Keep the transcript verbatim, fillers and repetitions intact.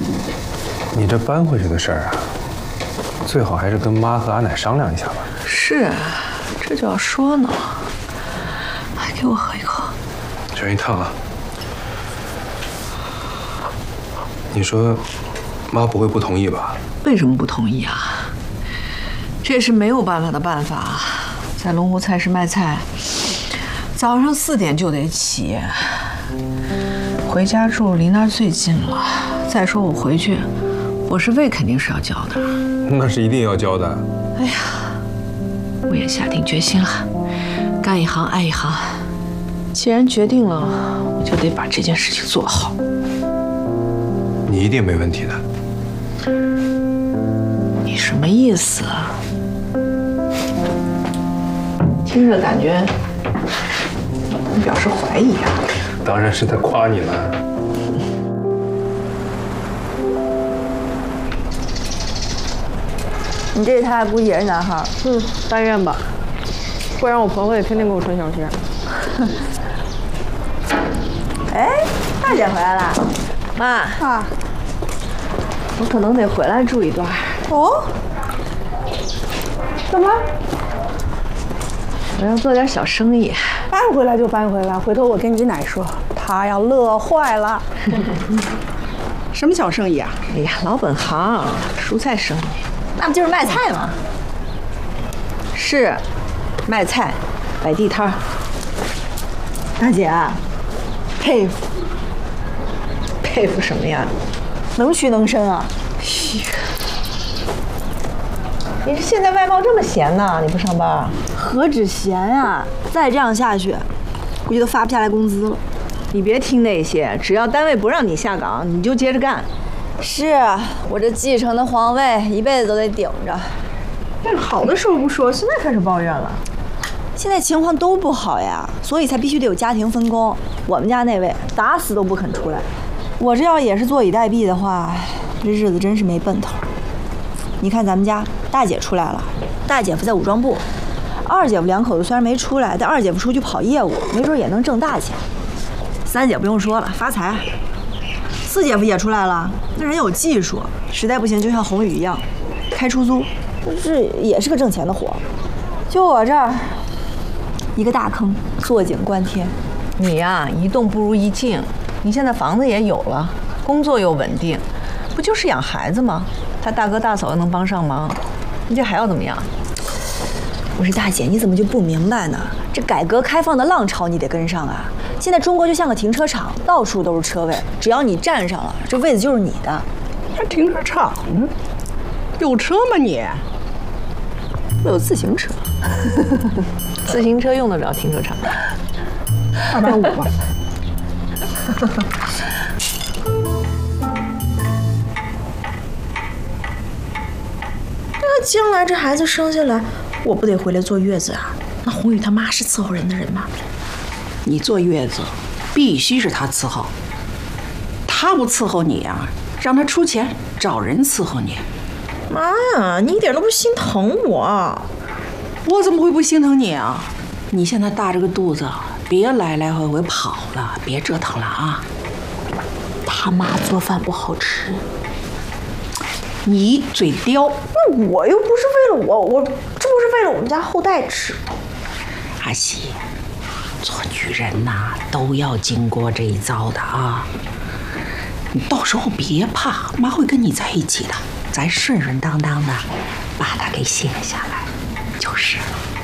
你这搬回去的事儿啊，最好还是跟妈和阿奶商量一下吧。 是啊，这就要说呢。来，给我喝一口。 小云烫啊。你说，妈不会不同意吧？ 为什么不同意啊？这是没有办法的办法。在龙湖菜市卖菜，早上四点就得起，回家住离那儿最近了。再说我回去，伙食费肯定是要交的。 那是一定要交的。 哎呀，我也下定决心了，干一行爱一行。既然决定了，我就得把这件事情做好。 你一定没问题的。 你什么意思啊？听着感觉你表示怀疑啊？ 当然是在夸你了。 你这胎估计也是男孩。 嗯，但愿吧，不然我婆婆也天天给我穿小鞋。 哎，大姐回来了。 妈啊， 我可能得回来住一段。 哦？怎么？ 我要做点小生意。 搬回来就搬回来，回头我跟你奶说，她要乐坏了。 什么小生意啊？ 哎呀，老本行，蔬菜生意。 那不就是卖菜吗？ 是，卖菜，摆地摊儿。 大姐，佩服， 佩服什么呀？ 能屈能伸啊！ 你这现在外贸这么闲呢？你不上班？ 何止闲啊！再这样下去，估计都发不下来工资了。 你别听那些，只要单位不让你下岗，你就接着干。 是啊，我这继承的皇位，一辈子都得顶着。 但是好的时候不说，现在开始抱怨了。 现在情况都不好呀，所以才必须得有家庭分工。我们家那位打死都不肯出来，我这要也是坐以待毙的话，这日子真是没奔头。你看咱们家大姐出来了，大姐夫在武装部，二姐夫两口子虽然没出来，但二姐夫出去跑业务，没准也能挣大钱。三姐不用说了，发财。四姐夫也出来了，那人有技术，实在不行就像宏宇一样，开出租，这也是个挣钱的活。就我这儿，一个大坑，坐井观天。 你呀，一动不如一静。你现在房子也有了，工作又稳定，不就是养孩子吗？他大哥大嫂又能帮上忙，你这还要怎么样？ 我说大姐，你怎么就不明白呢？这改革开放的浪潮你得跟上啊！现在中国就像个停车场，到处都是车位，只要你占上了，这位子就是你的。 还停车场呢？有车吗你？ 我有自行车。 自行车用得着停车场？ 二百五吧。 那将来这孩子生下来，我不得回来坐月子啊？那宏宇他妈是伺候人的人吗？ 你坐月子，必须是他伺候。他不伺候你啊，让他出钱找人伺候你。 妈，你一点都不心疼我。 我怎么会不心疼你啊？你现在大着个肚子，别来来回回跑了，别折腾了啊。他妈做饭不好吃，你嘴刁。 那我又不是为了我，我这不是为了我们家后代吃。 阿喜，做女人呐、都要经过这一遭的啊。你到时候别怕，妈会跟你在一起的，咱顺顺当当的把他给卸下来就是了。